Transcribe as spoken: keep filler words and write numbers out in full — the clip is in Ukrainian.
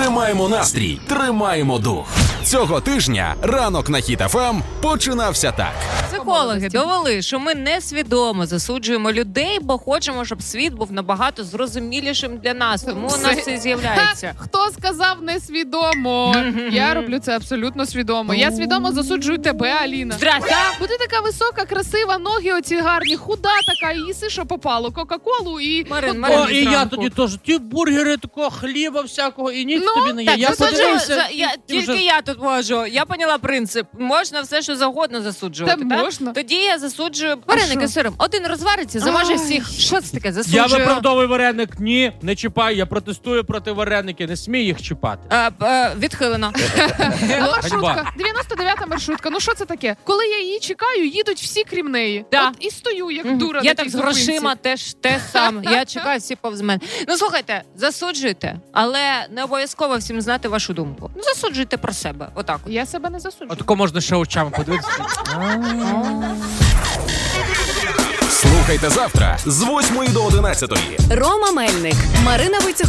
Тримаємо настрій, тримаємо дух. Цього тижня ранок на Хіт еф ем починався так. Психологи довели, що ми несвідомо засуджуємо людей, бо хочемо, щоб світ був набагато зрозумілішим для нас. Тому у нас це з'являється. Хто сказав несвідомо? Я роблю це абсолютно свідомо. Я свідомо засуджую тебе, Аліна. Здрасте! Бо ти така висока, красива, ноги оці гарні, худа така, і їси, що попало, кока-колу і... Марин, от- Марин, О, і я зранку. тоді теж. Ті бургери, такого хліба всякого, і ніч Ну, тобі не є. Так, Я засуджую, подивився. за- я, і тільки вже- я тут можу. Я поняла принцип. Можна все, що завгодно засуджувати. Та так? можна. Тоді я засуджую вареники що? з сиром. Один розвариться, заважить Ай. всіх. Що це таке? Я Засуджую. виправдовую вареник. Ні, не чіпай. Я протестую проти вареники. Не смій їх чіпати. Е, е, відхилено. А маршрутка, Ганьба. дев'яносто дев'ята маршрутка. Ну що це таке? Коли я її чекаю, їдуть всі крім неї. Да. От і стою, як Мгм. дура. Я на так тій з грошима зупинці. теж те саме. Я чекаю всі повз мене. Ну слухайте, засуджуйте, але не обов'язково всім знати вашу думку. Ну засуджуйте про себе. Отак. от. Я себе не засуджую. Отако можна ще очами подивитися. Слухайте завтра з восьмої до одинадцятої. Рома Мельник, Марина Войцеховська.